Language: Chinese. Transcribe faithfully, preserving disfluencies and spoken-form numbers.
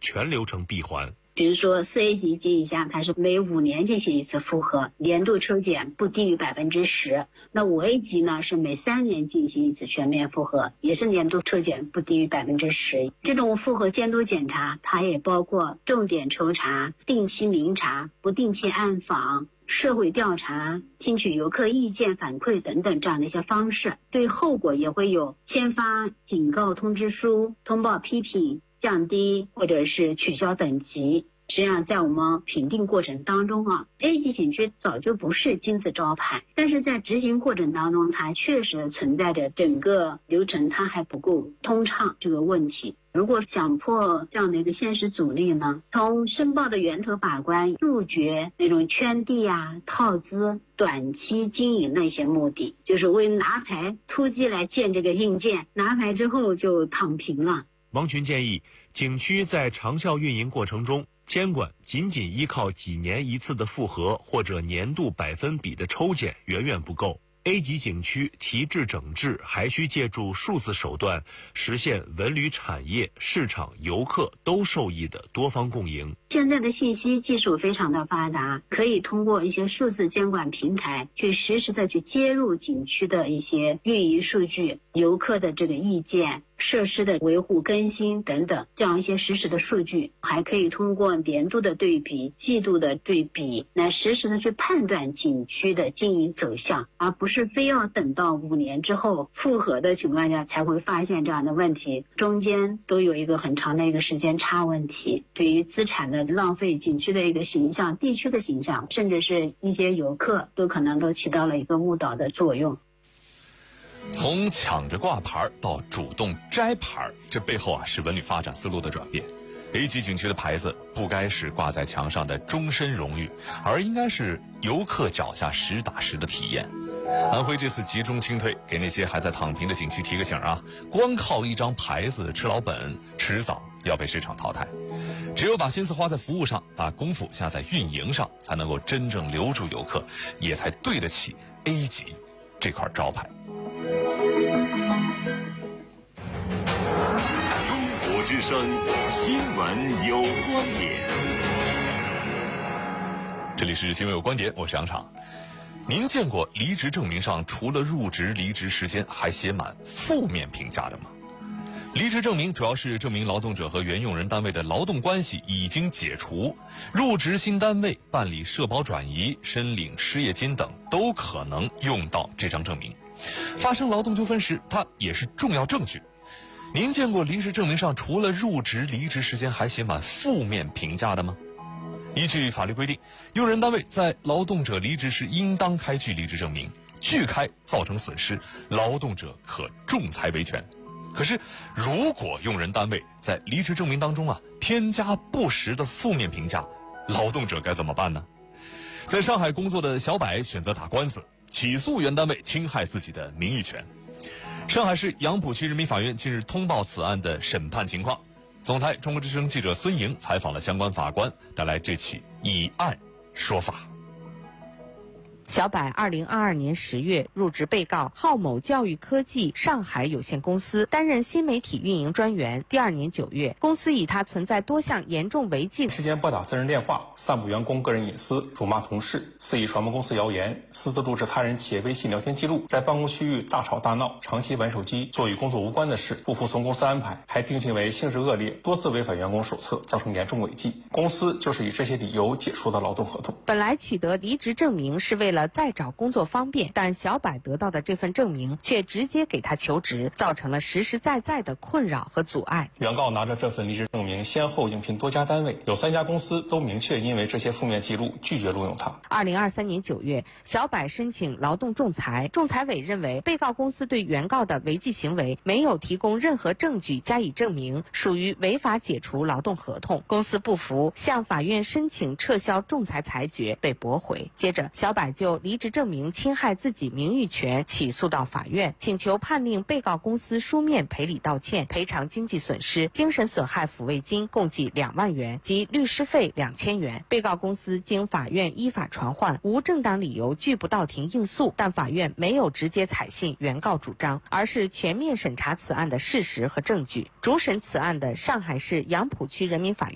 全流程闭环。 比如说四 A 级及以下，它是每五年进行一次复核，年度抽检不低于百分之十。那五 A 级呢是每三年进行一次全面复核，也是年度抽检不低于百分之十。这种复核监督检查，它也包括重点抽查、定期明察、不定期暗访、社会调查、听取游客意见反馈等等这样的一些方式。对后果也会有签发警告通知书、通报批评、降低或者是取消等级。实际上在我们评定过程当中啊 ，A 级景区早就不是金字招牌，但是在执行过程当中，它确实存在着整个流程它还不够通畅这个问题。如果想破这样的一个现实阻力呢，从申报的源头把关、杜绝那种圈地啊、套资、短期经营的一些目的，就是为拿牌突击来建这个硬件，拿牌之后就躺平了。 王群建议，景区在长效运营过程中，监管仅仅依靠几年一次的复核或者年度百分比的抽检远远不够。A 级景区提质整治还需借助数字手段，实现文旅产业、市场、游客都受益的多方共赢。 现在的信息技术非常的发达，可以通过一些数字监管平台去实时的去接入景区的一些运营数据、游客的这个意见、设施的维护更新等等，这样一些实时的数据，还可以通过年度的对比、季度的对比，来实时的去判断景区的经营走向，而不是非要等到五年之后复核的情况下才会发现这样的问题，中间都有一个很长的一个时间差问题，对于资产的浪费、景区的一个形象、地区的形象，甚至是一些游客都可能都起到了一个误导的作用。 从抢着挂牌到主动摘牌，这背后啊是文旅发展思路的转变。A 级景区的牌子不该是挂在墙上的终身荣誉，而应该是游客脚下实打实的体验。安徽这次集中清退，给那些还在躺平的景区提个醒啊，光靠一张牌子吃老本，迟早要被市场淘汰。只有把心思花在服务上，把功夫下在运营上，才能够真正留住游客，也才对得起 A 级这块招牌。 中国之声新闻有观点， 这里是新闻有观点，我是杨畅。您见过离职证明上除了入职离职时间还写满负面评价的吗？离职证明主要是证明劳动者和原用人单位的劳动关系已经解除，入职新单位、办理社保转移、申领失业金等都可能用到这张证明。发生劳动纠纷时，它也是重要证据。您见过离职证明上除了入职离职时间还写满负面评价的吗？依据法律规定，用人单位在劳动者离职时应当开具离职证明，拒开造成损失，劳动者可仲裁维权。可是，如果用人单位在离职证明当中啊添加不实的负面评价，劳动者该怎么办呢？在上海工作的小柏选择打官司，起诉原单位侵害自己的名誉权。上海市杨浦区人民法院近日通报此案的审判情况。总台中国之声记者孙莹采访了相关法官，带来这起以案说法。 小柏二零二二年十月入职被告浩某教育科技上海有限公司，担任新媒体运营专员。第二年九月，公司以他存在多项严重违纪期间拨打私人电话，散布员工个人隐私，辱骂同事，肆意传播公司谣言，私自录制他人企业微信聊天记录，在办公区域大吵大闹，长期玩手机，做与工作无关的事，不服从公司安排，还定性为性质恶劣，多次违反员工手册，造成严重违纪。公司就是以这些理由解除的劳动合同。 本来取得离职证明是为了再找工作方便，但小柏得到的这份证明却直接给他求职，造成了实实在在的困扰和阻碍。 原告拿着这份离职证明先后应聘多家单位，有三家公司都明确因为这些负面记录拒绝录用他。 二零二三年九月，小柏申请劳动仲裁，仲裁委认为被告公司对原告的违纪行为没有提供任何证据加以证明，属于违法解除劳动合同。公司不服，向法院申请撤销仲裁裁决，被驳回。接着，小柏就离职证明侵害自己名誉权起诉到法院，请求判令被告公司书面赔礼道歉，赔偿经济损失、精神损害抚慰金共计两万元及律师费两千元。被告公司经法院依法传唤，无正当理由拒不到庭应诉，但法院没有直接采信原告主张，而是全面审查此案的事实和证据。主审此案的上海市杨浦区人民法院